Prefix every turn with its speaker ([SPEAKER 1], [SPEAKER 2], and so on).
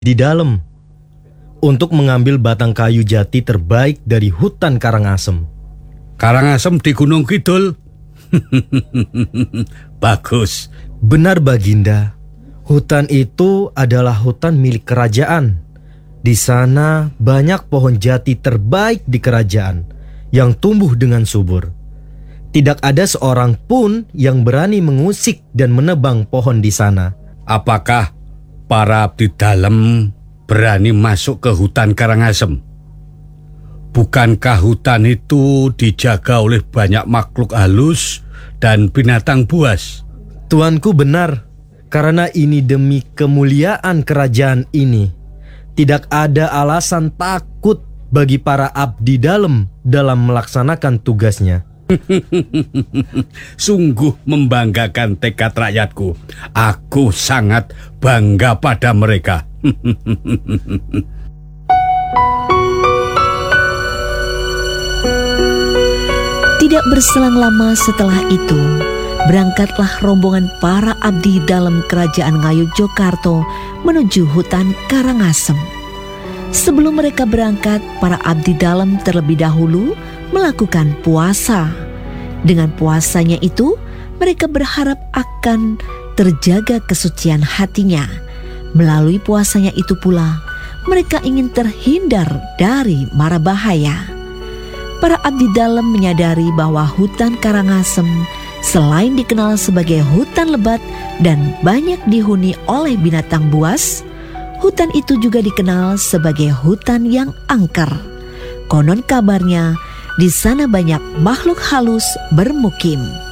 [SPEAKER 1] di dalam untuk mengambil batang kayu jati terbaik dari hutan Karangasem.
[SPEAKER 2] Karangasem di Gunung Kidul. Bagus.
[SPEAKER 1] Benar Baginda, hutan itu adalah hutan milik kerajaan. Di sana banyak pohon jati terbaik di kerajaan yang tumbuh dengan subur. Tidak ada seorang pun yang berani mengusik dan menebang pohon di sana.
[SPEAKER 2] Apakah para abdi dalam berani masuk ke hutan Karangasem? Bukankah hutan itu dijaga oleh banyak makhluk halus dan binatang buas?
[SPEAKER 1] Tuanku benar, karena ini demi kemuliaan kerajaan ini. Tidak ada alasan takut bagi para abdi dalam melaksanakan tugasnya.
[SPEAKER 2] Sungguh membanggakan tekad rakyatku. Aku sangat bangga pada mereka.
[SPEAKER 3] Tidak berselang lama setelah itu, berangkatlah rombongan para abdi dalam kerajaan Ngayogyakarta menuju hutan Karangasem. Sebelum mereka berangkat, para abdi dalam terlebih dahulu melakukan puasa. Dengan puasanya itu, mereka berharap akan terjaga kesucian hatinya. Melalui puasanya itu pula, mereka ingin terhindar dari mara bahaya. Para abdi dalam menyadari bahwa hutan Karangasem selain dikenal sebagai hutan lebat dan banyak dihuni oleh binatang buas, hutan itu juga dikenal sebagai hutan yang angker. Konon kabarnya, di sana banyak makhluk halus bermukim.